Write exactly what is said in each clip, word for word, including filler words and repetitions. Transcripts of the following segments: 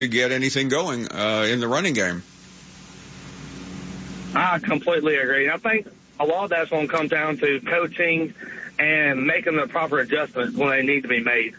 get anything going uh, in the running game. I completely agree. I think a lot of that's going to come down to coaching and making the proper adjustments when they need to be made.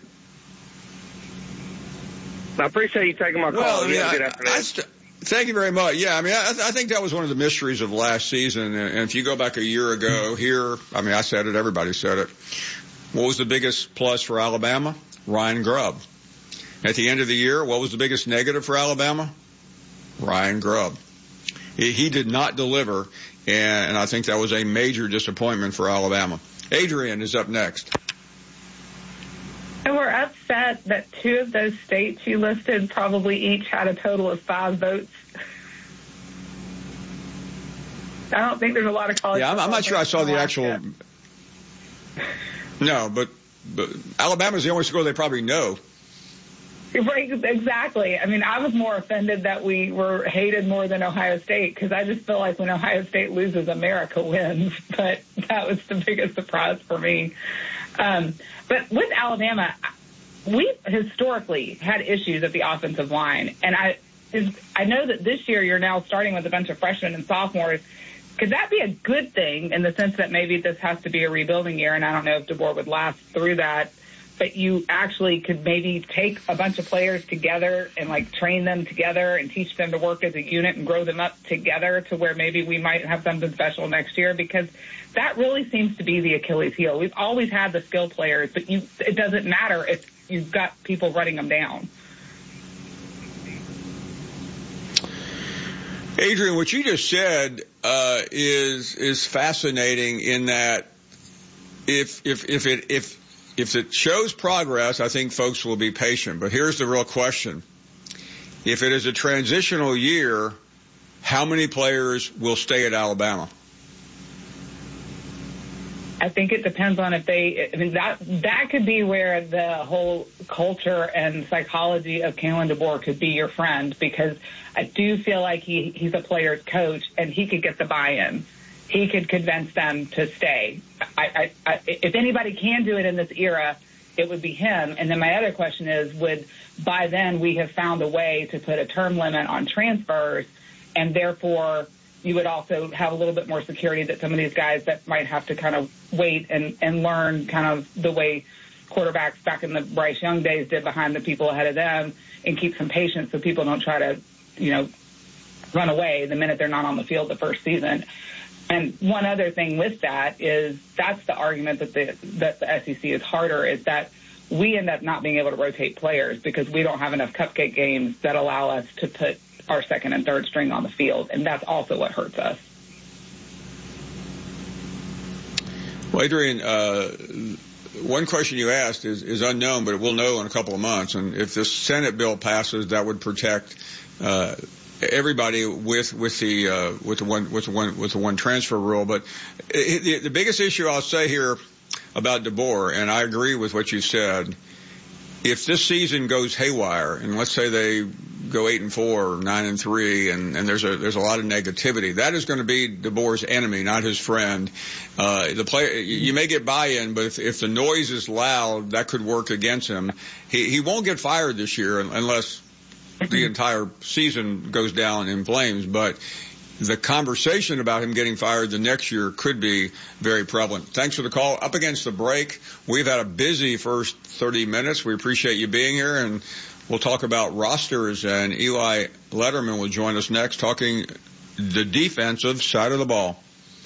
I appreciate you taking my call. Well, I mean, yeah, I, good afternoon. I st- thank you very much. Yeah, I mean, I, I think that was one of the mysteries of last season. And if you go back a year ago here, I mean, I said it, everybody said it. What was the biggest plus for Alabama? Ryan Grubb. At the end of the year, what was the biggest negative for Alabama? Ryan Grubb. He, he did not deliver, and, and I think that was a major disappointment for Alabama. Adrian is up next. And we're upset that two of those states you listed probably each had a total of five votes. I don't think there's a lot of college. Yeah, I'm, I'm not sure I saw the actual. No, but, but Alabama's the only school they probably know. Right, exactly. I mean, I was more offended that we were hated more than Ohio State because I just feel like when Ohio State loses, America wins. But that was the biggest surprise for me. Um, but with Alabama, we've historically had issues at the offensive line. And I, I know that this year you're now starting with a bunch of freshmen and sophomores. Could that be a good thing in the sense that maybe this has to be a rebuilding year? And I don't know if DeBoer would last through that. But you actually could maybe take a bunch of players together and, like, train them together and teach them to work as a unit and grow them up together to where maybe we might have something special next year, because that really seems to be the Achilles heel. We've always had the skill players, but you, it doesn't matter if you've got people running them down. Adrian, what you just said uh, is is fascinating in that if if if it if If it shows progress, I think folks will be patient. But here's the real question. If it is a transitional year, how many players will stay at Alabama? I think it depends on if they, I mean, that that could be where the whole culture and psychology of Kalen DeBoer could be your friend, because I do feel like he, he's a player's coach and he could get the buy-in. He could convince them to stay. I, I, I, if anybody can do it in this era, it would be him. And then my other question is, would by then we have found a way to put a term limit on transfers, and therefore you would also have a little bit more security that some of these guys that might have to kind of wait and, and learn kind of the way quarterbacks back in the Bryce Young days did behind the people ahead of them, and keep some patience so people don't try to, you know, run away the minute they're not on the field the first season. And one other thing with that is that's the argument that the that the S E C is harder, is that we end up not being able to rotate players because we don't have enough cupcake games that allow us to put our second and third string on the field, and that's also what hurts us. Well, Adrian, uh, one question you asked is, is unknown, but we'll know in a couple of months. And if this Senate bill passes, that would protect uh everybody with with the uh, with the one with the one with the one transfer rule. But it, the, the biggest issue I'll say here about DeBoer, and I agree with what you said, if this season goes haywire, and let's say they go eight and four, or nine and three, and, and there's a there's a lot of negativity, that is going to be DeBoer's enemy, not his friend. Uh, the play, you may get buy-in, but if, if the noise is loud, that could work against him. He he won't get fired this year unless the entire season goes down in flames, but the conversation about him getting fired the next year could be very prevalent. Thanks for the call. Up against the break, we've had a busy first thirty minutes. We appreciate you being here, and we'll talk about rosters, and Eli Letterman will join us next, talking the defensive side of the ball.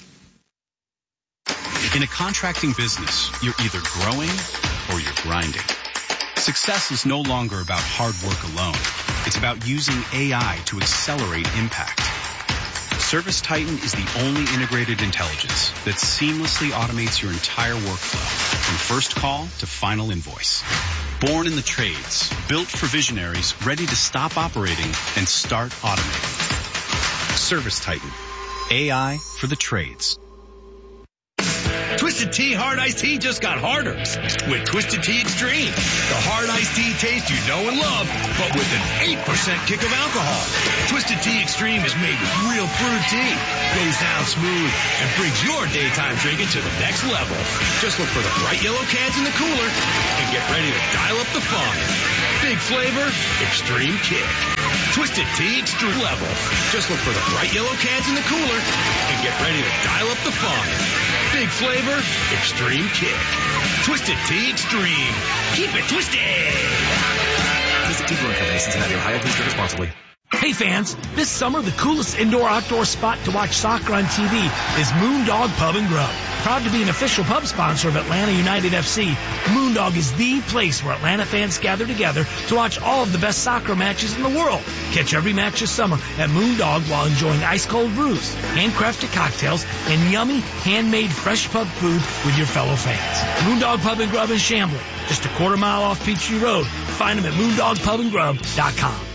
In a contracting business, you're either growing or you're grinding. Success is no longer about hard work alone. It's about using A I to accelerate impact. ServiceTitan is the only integrated intelligence that seamlessly automates your entire workflow, from first call to final invoice. Born in the trades, built for visionaries ready to stop operating and start automating. ServiceTitan, A I for the trades. Twisted Tea Hard Iced Tea just got harder with Twisted Tea Extreme. The hard iced tea taste you know and love, but with an eight percent kick of alcohol. Twisted Tea Extreme is made with real brewed tea, goes down smooth, and brings your daytime drinking to the next level. Just look for the bright yellow cans in the cooler and get ready to dial up the fun. Big flavor, extreme kick. Twisted Tea Extreme Level. Just look for the bright yellow cans in the cooler and get ready to dial up the fun. Big flavor, extreme kick. Twisted Tea Extreme. Keep it twisted. Twisted Tea Brewing Company, Cincinnati, Ohio. Please drink responsibly. Hey fans, this summer the coolest indoor-outdoor spot to watch soccer on T V is Moondog Pub and Grub. Proud to be an official pub sponsor of Atlanta United F C, Moondog is the place where Atlanta fans gather together to watch all of the best soccer matches in the world. Catch every match this summer at Moondog while enjoying ice-cold brews, handcrafted cocktails, and yummy, handmade fresh pub food with your fellow fans. Moondog Pub and Grub in Chamblee, just a quarter mile off Peachtree Road. Find them at moondog pub and grub dot com.